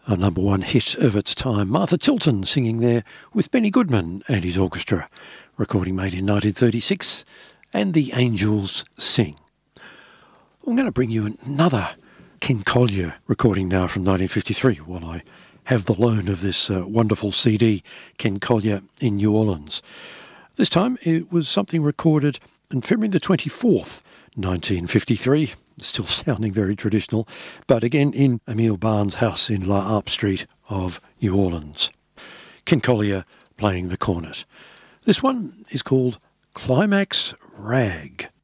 a number one hit of its time. Martha Tilton singing there with Benny Goodman and his orchestra. Recording made in 1936, and the Angels Sing. I'm going to bring you another Ken Collier recording now from 1953 while I have the loan of this wonderful CD, Ken Collier in New Orleans. This time it was something recorded on February the 24th, 1953, still sounding very traditional, but again in Emile Barnes' house in La Harpe Street of New Orleans. Ken Collier playing the cornet. This one is called Climax Rag.